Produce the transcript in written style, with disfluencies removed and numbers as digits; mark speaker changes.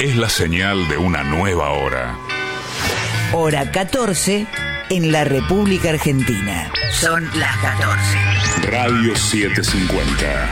Speaker 1: es la señal de una nueva hora.
Speaker 2: Hora 14 en la República Argentina. Son las 14.
Speaker 1: Radio 750.